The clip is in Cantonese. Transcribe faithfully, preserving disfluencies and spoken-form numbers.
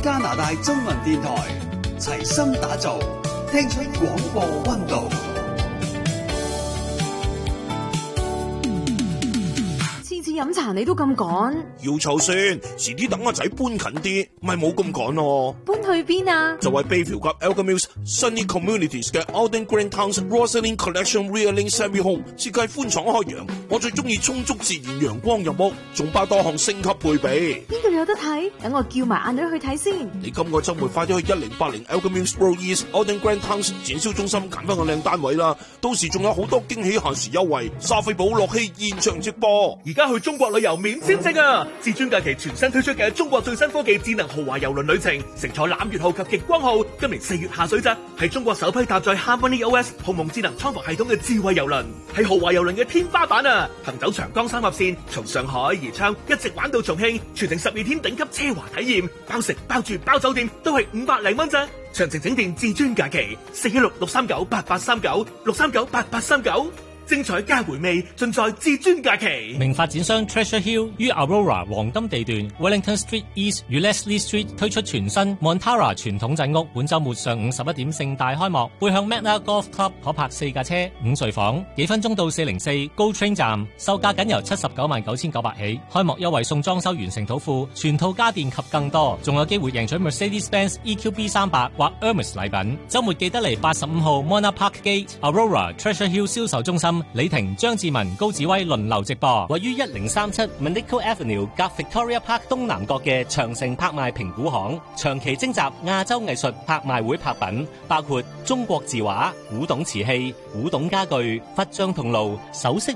加拿大中文電台，齊心打造，聽出廣播溫度。 飲茶你都咁趕， 要湊先，遲啲等阿仔搬近啲，咪冇咁趕咯。 搬去邊啊？ 就係 Bayview 及 Elgin Mills Sunny Communities 嘅 Alden Grant Towns Rosalind Collection Realing Semi Home，設計寬敞開揚，我最中意充足自然陽光入屋，仲包多項升級配備。 邊度有得睇？等我叫埋阿女去睇先。 你今個周末快啲去一零八零 Elgin Mills Road East Alden Grant Towns 展銷中心揀翻個靚單位啦，到時仲有好多驚喜限時優惠，莎菲寶樂器現場直播。 而家去中國旅遊免簽證啊！至尊假期全新推出嘅中國最新科技智能豪華郵輪旅程，乘坐攬月號及極光號，今年四月下水咋，係中國首批搭載 HarmonyOS 鴻蒙智能艙服系統嘅智慧郵輪，係豪華郵輪嘅天花板啊！行走長江三峽線，從上海宜昌一直玩到重慶，全程十二天頂級奢華體驗，包食包住包酒店都係五百零蚊咋。詳情請電至尊假期四一六六三九八八三九六三九八八三九。精彩加回味，盡在至尊假期。 名發展商 Treasure Hill 於 Aurora 黃金地段 Wellington Street East 與 Leslie Street 推出全新 Montara 傳統鎮屋，本週末上午十一點盛大開幕，背向 Magna Golf Club 可泊四架車、五睡房，幾分鐘到四零四 Go Train 站，售價僅由七十九萬九千九百起，開幕優惠送裝修完成土庫、全套家電及更多，仲有機會贏取 Mercedes-Benz E Q B 三百或 Hermes 禮品。週末記得嚟八十五號 Mona Park Gate Aurora Treasure Hill 銷售中心。李婷、張志文、高志威輪流直播，位於一零三七 Manico Avenue 隔 Victoria Park 東南角嘅長城拍賣評估行，長期徵集亞洲藝術拍賣會拍品，包括中國字畫、古董瓷器、古董家具、佛像銅爐、首飾